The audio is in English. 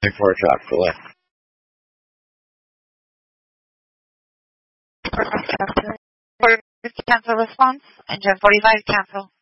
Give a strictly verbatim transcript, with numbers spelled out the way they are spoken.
four drop delay. For cancel response, engine forty-five cancel.